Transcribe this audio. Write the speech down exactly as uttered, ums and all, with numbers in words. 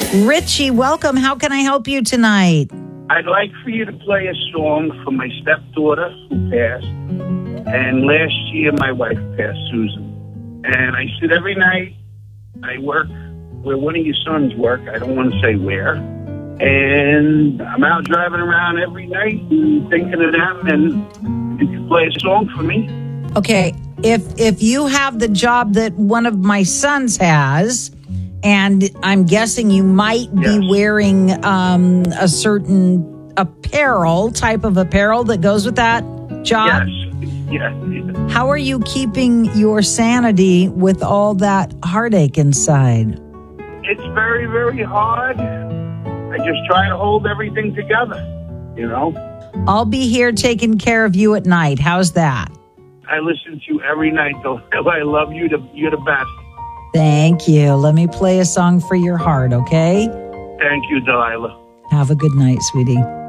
Richie, welcome. How can I help you tonight? I'd like for you to play a song for my stepdaughter who passed. And last year, my wife passed, Susan. And I sit every night. I work where one of your sons work. I don't want to say where. And I'm out driving around every night and thinking of them. And you can play a song for me. Okay, if if you have the job that one of my sons has, and I'm guessing you might be Yes. wearing um, a certain apparel, type of apparel that goes with that job. Yes. Yes. How are you keeping your sanity with all that heartache inside? It's very, very hard. I just try to hold everything together, you know? I'll be here taking care of you at night. How's that? I listen to you every night, though. I love you. To, you're the best. Thank you. Let me play a song for your heart, okay? Thank you, Delilah. Have a good night, sweetie.